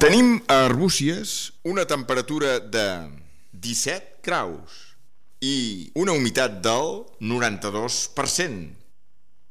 Tenim a Arbúcies una temperatura de 17 graus i una humitat del 92%.